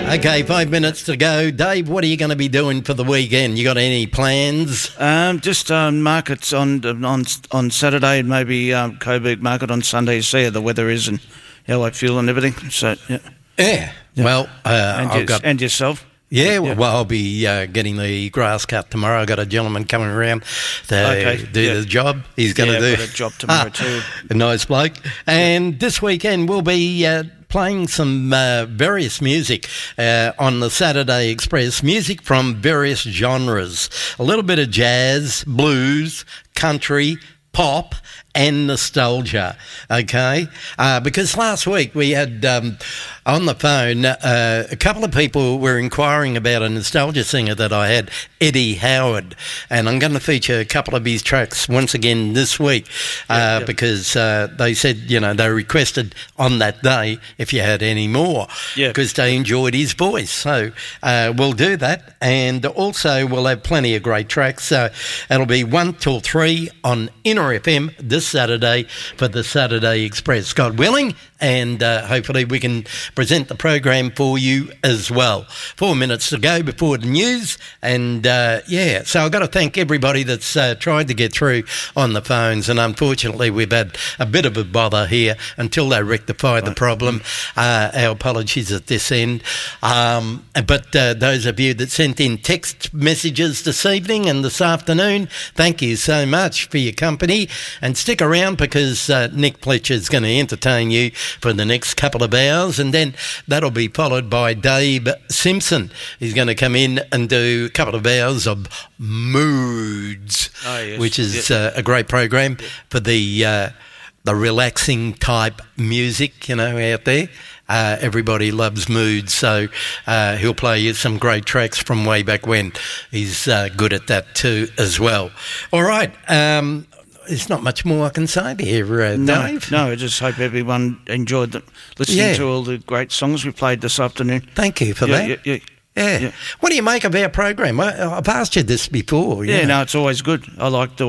Okay, 5 minutes to go. Dave, what are you going to be doing for the weekend? You got any plans? Just markets on Saturday and maybe Coburg Market on Sunday to see how the weather is and how I feel and everything. So, yeah. Yeah. Well, and yourself? Yeah, well, I'll be getting the grass cut tomorrow. I've got a gentleman coming around to do the job. He's going to do I've got a job tomorrow too. A nice bloke. And this weekend we'll be playing some various music on the Saturday Express, music from various genres. A little bit of jazz, blues, country, pop and nostalgia, okay? Because last week we had on the phone a couple of people were inquiring about a nostalgia singer that I had, Eddie Howard, and I'm going to feature a couple of his tracks once again this week because they said, you know, they requested on that day if you had any more because they enjoyed his voice. So we'll do that, and also we'll have plenty of great tracks. So it'll be 1 till 3 on Inner FM this Saturday for the Saturday Express, God willing, and hopefully we can present the program for you as well. 4 minutes to go before the news, and so I've got to thank everybody that's tried to get through on the phones, and unfortunately we've had a bit of a bother here until they rectify the problem. Our apologies at this end, but those of you that sent in text messages this evening and this afternoon, thank you so much for your company, and stick around because Nick Fletcher is going to entertain you for the next couple of hours, and then that'll be followed by Dave Simpson. He's going to come in and do a couple of hours of Moods, which is a great program for the relaxing type music, you know, out there. Everybody loves Moods, so he'll play you some great tracks from way back when. He's good at that too as well. All right. There's not much more I can say here, Dave. No, I just hope everyone enjoyed listening to all the great songs we played this afternoon. Thank you for that. Yeah. What do you make of our program? I've asked you this before. No, it's always good. I like the